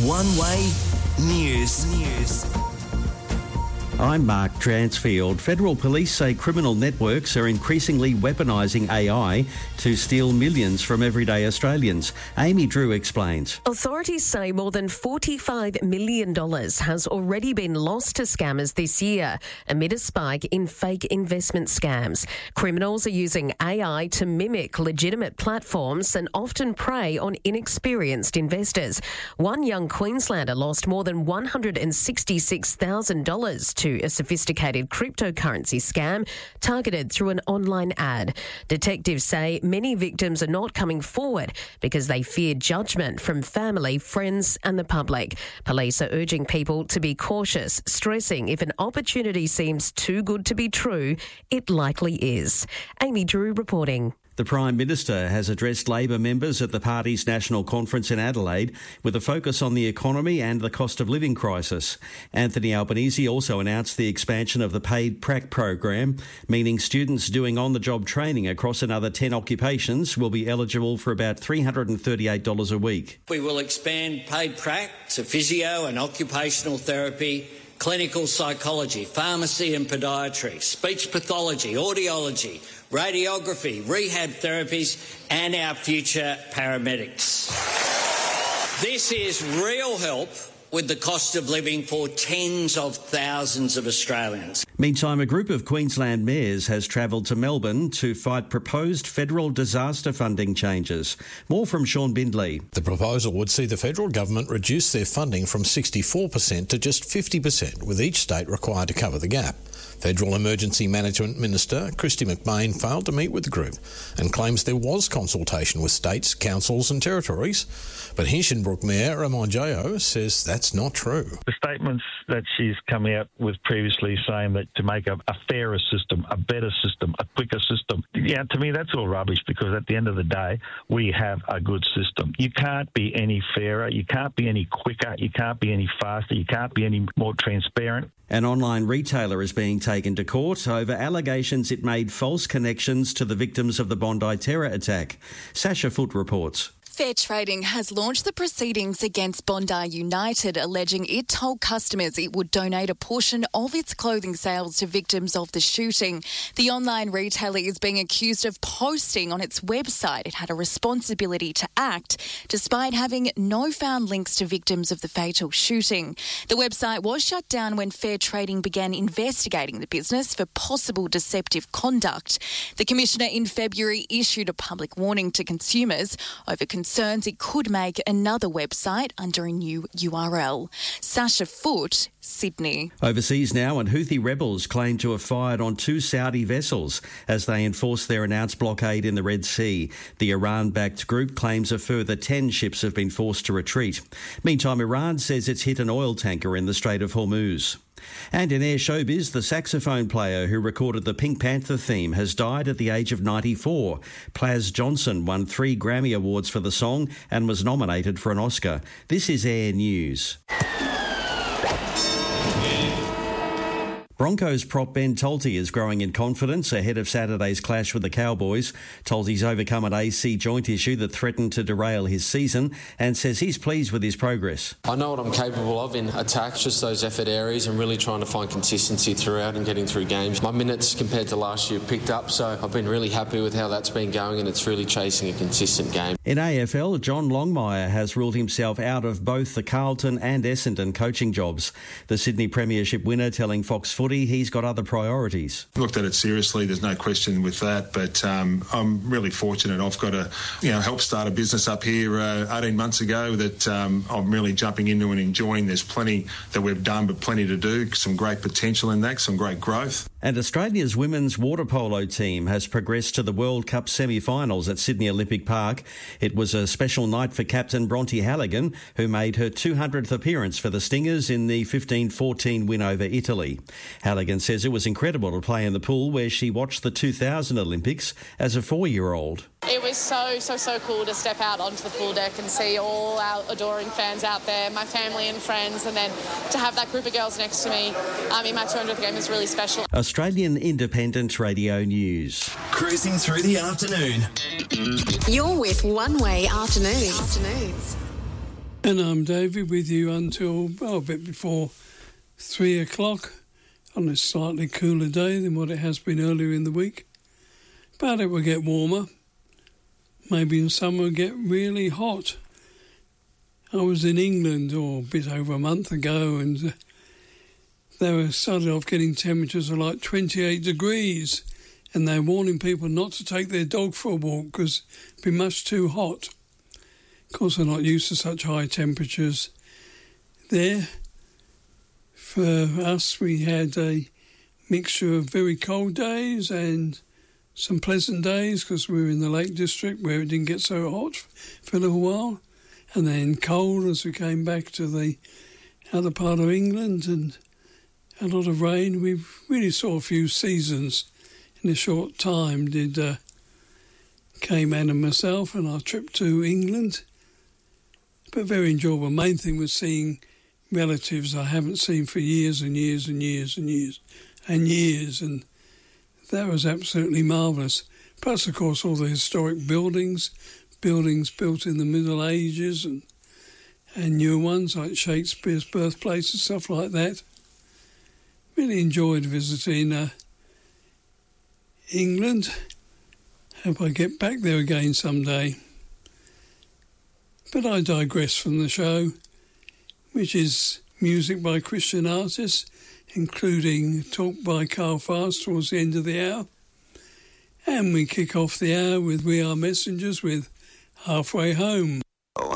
One Way News. I'm Mark Transfield. Federal police say criminal networks are increasingly weaponising AI to steal millions from everyday Australians. Amy Drew explains. Authorities say more than $45 million has already been lost to scammers this year amid a spike in fake investment scams. Criminals are using AI to mimic legitimate platforms and often prey on inexperienced investors. One young Queenslander lost more than $166,000 to a sophisticated cryptocurrency scam targeted through an online ad. Detectives say many victims are not coming forward because they fear judgment from family, friends and the public. Police are urging people to be cautious, stressing if an opportunity seems too good to be true, it likely is. Amy Drew reporting. The Prime Minister has addressed Labor members at the party's national conference in Adelaide with a focus on the economy and the cost of living crisis. Anthony Albanese also announced the expansion of the paid prac program, meaning students doing on-the-job training across another 10 occupations will be eligible for about $338 a week. We will expand paid prac to physio and occupational therapy, clinical psychology, pharmacy and podiatry, speech pathology, audiology, radiography, rehab therapies and our future paramedics. This is real help with the cost of living for tens of thousands of Australians. Meantime, a group of Queensland mayors has travelled to Melbourne to fight proposed federal disaster funding changes. More from Sean Bindley. The proposal would see the federal government reduce their funding from 64% to just 50%, with each state required to cover the gap. Federal Emergency Management Minister Kristy McBain failed to meet with the group and claims there was consultation with states, councils and territories. But Hinchinbrook Mayor Ramon Jayo says that's not true. The statements that she's come out with previously saying that to make a fairer system, a better system, a quicker system, to me that's all rubbish, because at the end of the day, we have a good system. You can't be any fairer, you can't be any quicker, you can't be any faster, you can't be any more transparent. An online retailer is being taken to court over allegations it made false connections to the victims of the Bondi terror attack. Sasha Foote reports. Fair Trading has launched the proceedings against Bondi United, alleging it told customers it would donate a portion of its clothing sales to victims of the shooting. The online retailer is being accused of posting on its website it had a responsibility to act, despite having no found links to victims of the fatal shooting. The website was shut down when Fair Trading began investigating the business for possible deceptive conduct. The Commissioner in February issued a public warning to consumers over concerns it could make another website under a new URL. Sasha Foote, Sydney. Overseas now, and Houthi rebels claim to have fired on 2 Saudi vessels as they enforce their announced blockade in the Red Sea. The Iran-backed group claims a further 10 ships have been forced to retreat. Meantime, Iran says it's hit an oil tanker in the Strait of Hormuz. And in air showbiz, the saxophone player who recorded the Pink Panther theme has died at the age of 94. Plaz Johnson won 3 Grammy Awards for the song and was nominated for an Oscar. This is Air News. Broncos prop Ben Tolte is growing in confidence ahead of Saturday's clash with the Cowboys. Tolte's overcome an AC joint issue that threatened to derail his season and says he's pleased with his progress. I know what I'm capable of in attack, just those effort areas, and really trying to find consistency throughout and getting through games. My minutes compared to last year picked up, so I've been really happy with how that's been going, and it's really chasing a consistent game. In AFL, John Longmire has ruled himself out of both the Carlton and Essendon coaching jobs. The Sydney Premiership winner telling Fox Footy he's got other priorities. Looked at it seriously, there's no question with that, but I'm really fortunate. I've got to help start a business up here 18 months ago that I'm really jumping into and enjoying. There's plenty that we've done, but plenty to do, some great potential in that, some great growth. And Australia's women's water polo team has progressed to the World Cup semi-finals at Sydney Olympic Park. It was a special night for captain Bronte Halligan, who made her 200th appearance for the Stingers in the 15-14 win over Italy. Halligan says it was incredible to play in the pool where she watched the 2000 Olympics as a 4-year-old. It was so cool to step out onto the pool deck and see all our adoring fans out there, my family and friends, and then to have that group of girls next to me in my 200th game is really special. Australian Independent Radio News. Cruising through the afternoon. You're with One Way Afternoons. And I'm David with you until a bit before 3 o'clock on a slightly cooler day than what it has been earlier in the week. But it will get warmer. Maybe in summer it'll get really hot. I was in England a bit over a month ago, and they started off getting temperatures of like 28 degrees, and they're warning people not to take their dog for a walk because it'd be much too hot. Of course, they're not used to such high temperatures there. For us, we had a mixture of very cold days and some pleasant days because we were in the Lake District where it didn't get so hot for a little while, and then cold as we came back to the other part of England, and a lot of rain. We really saw a few seasons in a short time. Came Anne and myself on our trip to England, but very enjoyable. Main thing was seeing relatives I haven't seen for years and years and years and years and years, and that was absolutely marvellous. Plus, of course, all the historic buildings built in the Middle Ages and newer ones like Shakespeare's birthplace and stuff like that. Really enjoyed visiting England. Hope I get back there again someday. But I digress from the show, which is music by Christian artists, including talk by Carl Fast towards the end of the hour. And we kick off the hour with We Are Messengers with Halfway Home.